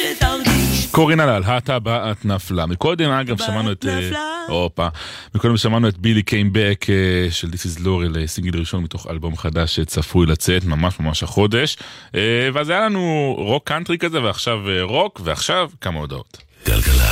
קורין הלל, הטבעת נפלה. מקודם אגב שמענו את מקודם שמענו את בילי קיים בק של This is Laurel, סינגל ראשון מתוך אלבום חדש שצפוי לצאת ממש החודש, ואז היה לנו רוק קאנטרי כזה, ועכשיו רוק, ועכשיו כמה הודעות. גלגלצ